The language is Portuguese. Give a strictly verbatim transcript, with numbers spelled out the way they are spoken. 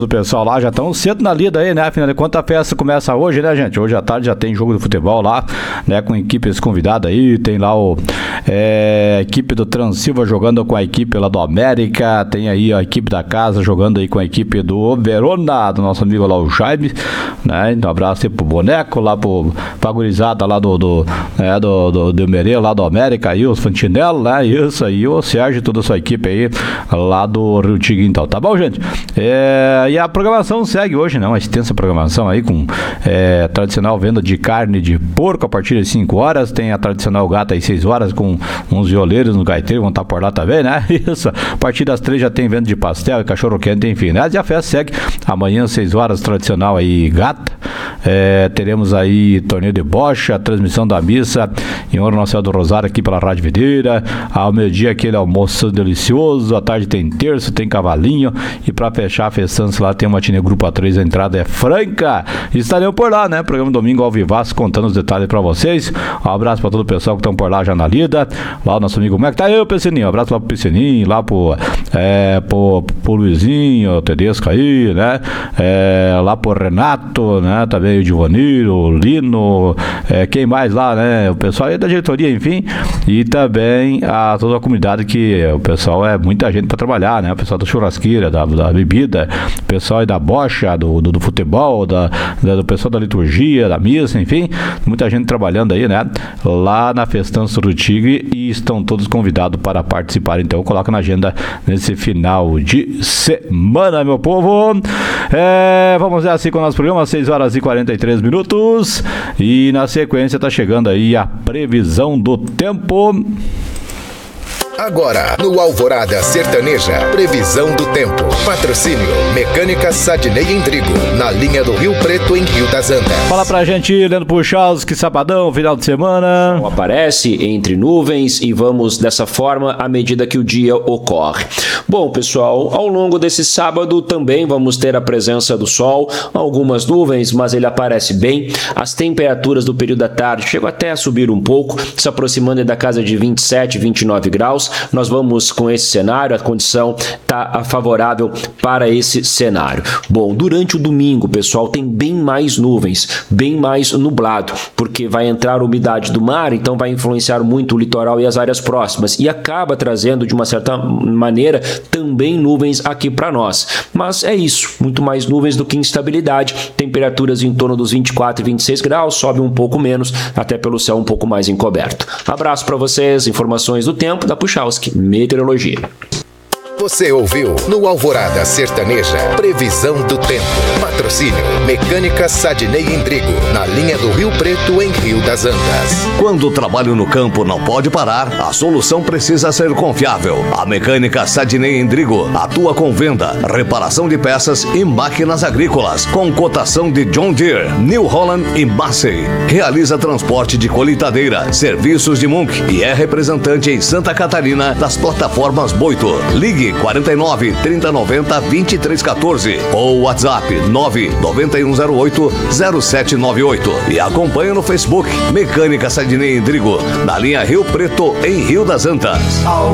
O pessoal lá já estão cedo na lida aí, né? Afinal de contas, a festa começa hoje, né, gente? Hoje à tarde já tem jogo de futebol lá, né? Com equipes convidadas aí. Tem lá o é, a equipe do Transilva jogando com a equipe lá do América. Tem aí a equipe da casa jogando aí com a equipe do Verona, do nosso amigo lá, o Jaime, né? Então, um abraço aí pro Boneco, lá pro, pra gurizada lá do do, é, do, do, do Merê, lá do América, aí os Fantinello, né? Isso aí, o Sérgio e toda a sua equipe aí lá do Rio Tigre, então. Tá bom, gente? É... E a programação segue hoje, né? Uma extensa programação aí com é, tradicional venda de carne de porco a partir das cinco horas. Tem a tradicional gata às seis horas com uns violeiros no gaiteiro, vão estar por lá também, né? Isso. A partir das três já tem venda de pastel e cachorro quente, enfim, né? E a festa segue amanhã às seis horas, tradicional aí gata. É, teremos aí torneio de bocha, transmissão da missa em honra ao Nossa Senhora do Rosário aqui pela Rádio Videira. Ao meio-dia aquele almoço delicioso. À tarde tem terço, tem cavalinho. E pra fechar a festança lá tem uma matinê grupo A três, a entrada é franca. Estaremos por lá, né? Programa domingo ao vivaço, contando os detalhes pra vocês. Um abraço pra todo o pessoal que estão por lá já na lida. Lá o nosso amigo, como é que tá aí, o Piscininho? Um abraço lá pro Piscininho, lá pro, é, pro, pro Luizinho, o Tedesco aí, né? É, lá pro Renato, né? Também o Divoniro, o Lino, é, quem mais lá, né? O pessoal aí da diretoria, enfim. E também a toda a comunidade, que o pessoal é muita gente pra trabalhar, né? O pessoal da churrasqueira, da, da bebida, o pessoal aí da bocha, do, do, do futebol, da, da, do pessoal da liturgia, da missa, enfim, muita gente trabalhando aí, né? Lá na Festança do Tigre, e estão todos convidados para participar. Então, coloca na agenda nesse final de semana, meu povo. É, vamos ver assim com o nosso programa, seis horas e quarenta e três minutos. E na sequência tá chegando aí a previsão do tempo. Agora, no Alvorada Sertaneja, previsão do tempo. Patrocínio Mecânica Sadney Endrigo, na linha do Rio Preto, em Rio das Antas. Fala pra gente, Leandro Puchalski, sabadão, final de semana. Aparece entre nuvens e vamos dessa forma à medida que o dia ocorre. Bom, pessoal, ao longo desse sábado também vamos ter a presença do sol, algumas nuvens, mas ele aparece bem. As temperaturas do período da tarde chegam até a subir um pouco, se aproximando da casa de vinte e sete, vinte e nove graus. Nós vamos com esse cenário, a condição está favorável para esse cenário. Bom, durante o domingo, pessoal, tem bem mais nuvens, bem mais nublado, porque vai entrar umidade do mar, então vai influenciar muito o litoral e as áreas próximas, e acaba trazendo, de uma certa maneira, também nuvens aqui para nós. Mas é isso, muito mais nuvens do que instabilidade, temperaturas em torno dos vinte e quatro e vinte e seis graus, sobe um pouco menos, até pelo céu um pouco mais encoberto. Abraço para vocês, informações do tempo da Puchalski Meteorologia. Você ouviu no Alvorada Sertaneja, previsão do tempo. Patrocínio Mecânica Sadney Endrigo, na linha do Rio Preto, em Rio das Antas. Quando o trabalho no campo não pode parar, a solução precisa ser confiável. A Mecânica Sadney Endrigo atua com venda, reparação de peças e máquinas agrícolas, com cotação de John Deere, New Holland e Massey. Realiza transporte de colheitadeira, serviços de Munk e é representante em Santa Catarina das plataformas Boito. Ligue quarenta e nove, trinta, noventa, vinte e três, quatorze ou WhatsApp nove nove um zero oito zero sete nove oito e acompanhe no Facebook Mecânica Sadney Endrigo, na linha Rio Preto, em Rio das Antas.